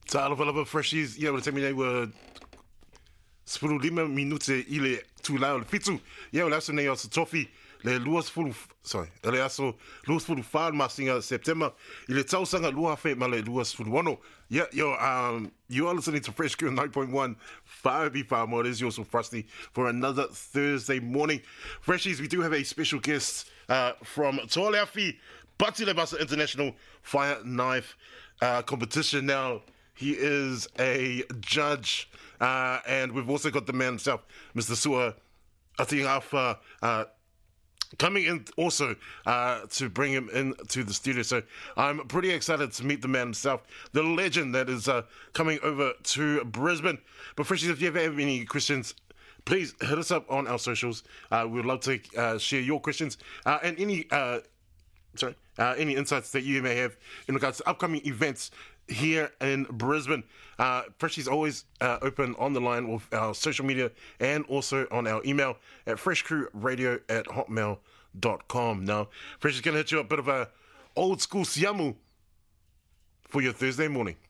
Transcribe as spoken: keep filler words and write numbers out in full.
Sa lava lava freshies, ia, wale temi nei wa spulu lima minute i le tūlau le fitu. Ia, wale aso nei o sa tofi, le luas fulu, sorry, le aso luas fulu whāl masinga September, i le tausanga lua whē ma le luas fulu wano. Yeah, yo, um, you are listening to Fresh Crew nine point one, five B five more. It is yours from Frosty for another Thursday morning. Freshies, we do have a special guest uh, from Tōleafi, Patile Basa International Fire Knife uh, Competition. Now, he is a judge, uh, and we've also got the man himself, Mister Sua Atiafa, uh, coming in also uh, to bring him into the studio. So I'm pretty excited to meet the man himself, the legend that is uh, coming over to Brisbane. But Freshies, if you ever have any questions, please hit us up on our socials. Uh, we would love to uh, share your questions uh, and any uh, sorry uh, any insights that you may have in regards to upcoming events here in Brisbane. Uh, Freshies always uh, open on the line with our social media and also on our email at freshcrewradio at hotmail dot com. Now, Freshies going to hit you a bit of a old school siamu for your Thursday morning.